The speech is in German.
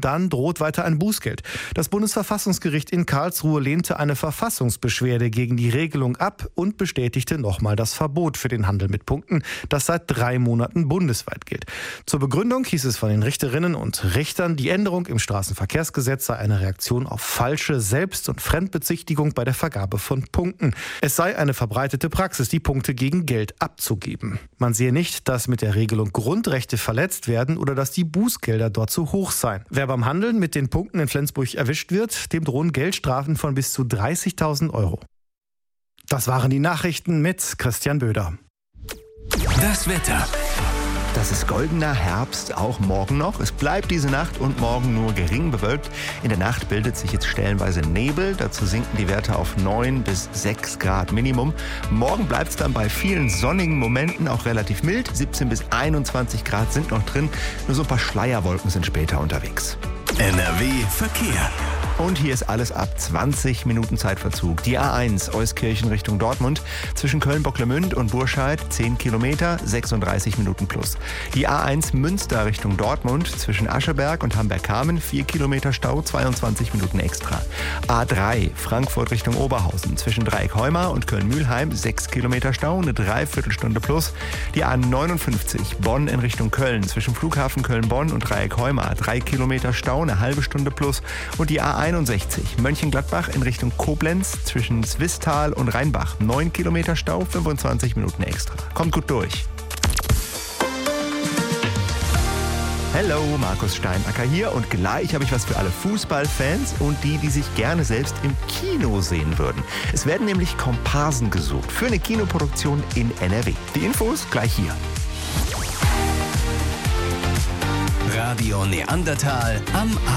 dann droht weiter ein Bußgeld. Das Bundesverfassungsgericht in Karlsruhe lehnte eine Verfassungsbeschwerde gegen die Regelung ab und bestätigte nochmal das Verbot für den Handel mit Punkten, das seit 3 Monaten bundesweit gilt. Zur Begründung hieß es von den Richterinnen und Richtern, die Änderung im Straßenverkehrsgesetz sei eine Reaktion auf falsche Selbst- und Fremdbezichtigung bei der Vergabe von Punkten. Es sei eine verbreitete Praxis, die Punkte gegen Geld abzugeben. Man sehe nicht, dass mit der Regelung Grundrechte verletzt werden oder dass die Bußgelder dort zu hoch seien. Wer beim Handeln mit den Punkten in Flensburg erwischt wird, dem drohen Geldstrafen von bis zu 30.000 Euro. Das waren die Nachrichten mit Christian Böder. Das Wetter. Das ist goldener Herbst, auch morgen noch. Es bleibt diese Nacht und morgen nur gering bewölkt. In der Nacht bildet sich jetzt stellenweise Nebel. Dazu sinken die Werte auf 9 bis 6 Grad Minimum. Morgen bleibt es dann bei vielen sonnigen Momenten auch relativ mild. 17 bis 21 Grad sind noch drin. Nur so ein paar Schleierwolken sind später unterwegs. NRW Verkehr. Und hier ist alles ab 20 Minuten Zeitverzug. Die A1 Euskirchen Richtung Dortmund zwischen Köln-Bocklemünd und Burscheid 10 Kilometer, 36 Minuten plus. Die A1 Münster Richtung Dortmund zwischen Ascheberg und Hamberg-Kamen 4 Kilometer Stau, 22 Minuten extra. A3 Frankfurt Richtung Oberhausen zwischen Dreieck-Heumar und Köln-Mühlheim 6 Kilometer Stau, eine Dreiviertelstunde plus. Die A59 Bonn in Richtung Köln zwischen Flughafen Köln-Bonn und Dreieck-Heumar 3 Kilometer Stau, eine halbe Stunde plus. Und die A61 Mönchengladbach in Richtung Koblenz zwischen Zwistal und Rheinbach 9 Kilometer Stau, 25 Minuten extra. Kommt gut durch. Hallo, Markus Steinacker hier und gleich habe ich was für alle Fußballfans und die, die sich gerne selbst im Kino sehen würden. Es werden nämlich Komparsen gesucht für eine Kinoproduktion in NRW. Die Infos gleich hier. Radio Neandertal am Abend.